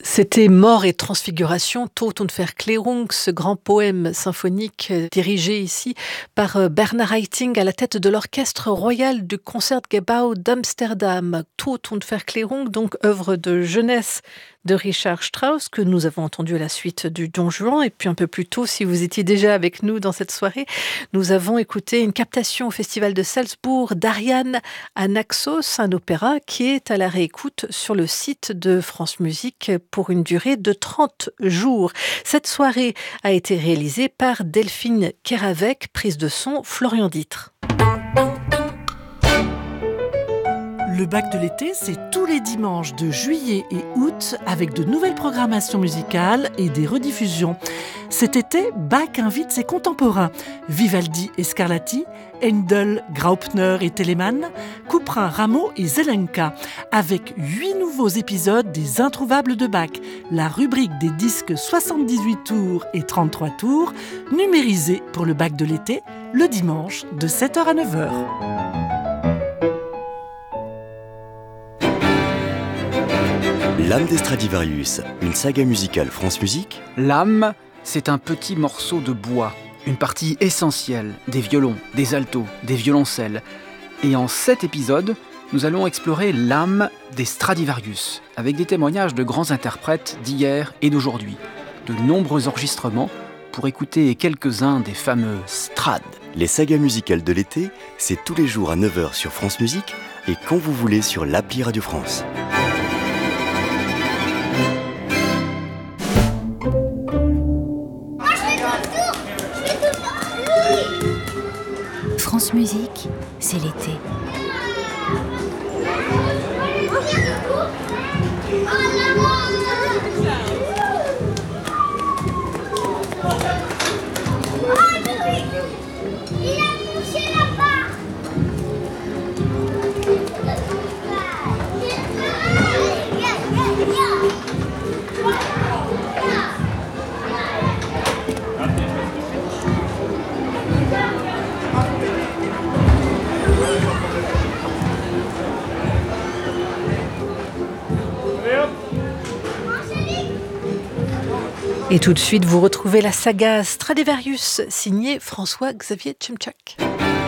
C'était Mort et Transfiguration, Tod und Verklärung, ce grand poème symphonique dirigé ici par Bernard Haitink à la tête de l'Orchestre Royal du Concertgebouw d'Amsterdam. Tod und Verklärung, donc œuvre de jeunesse de Richard Strauss, que nous avons entendu à la suite du Don Juan. Et puis un peu plus tôt, si vous étiez déjà avec nous dans cette soirée, nous avons écouté une captation au Festival de Salzbourg d'Ariane à Naxos, un opéra qui est à la réécoute sur le site de France Musique pour une durée de 30 jours. Cette soirée a été réalisée par Delphine Keravec, prise de son Florian Dittre. Le bac de l'été, c'est tous les dimanches de juillet et août avec de nouvelles programmations musicales et des rediffusions. Cet été, Bach invite ses contemporains, Vivaldi et Scarlatti, Handel, Graupner et Telemann, Couperin, Rameau et Zelenka, avec 8 nouveaux épisodes des Introuvables de Bach, la rubrique des disques 78 tours et 33 tours, numérisée pour le bac de l'été, le dimanche de 7h à 9h. L'âme des Stradivarius, une saga musicale France Musique. L'âme, c'est un petit morceau de bois, une partie essentielle des violons, des altos, des violoncelles. Et en 7 épisodes, nous allons explorer l'âme des Stradivarius, avec des témoignages de grands interprètes d'hier et d'aujourd'hui, de nombreux enregistrements pour écouter quelques-uns des fameux Strad. Les sagas musicales de l'été, c'est tous les jours à 9h sur France Musique et quand vous voulez sur l'appli Radio France. France Musique, c'est l'été. Et tout de suite, vous retrouvez la saga Stradivarius, signée François-Xavier Tchimtchak.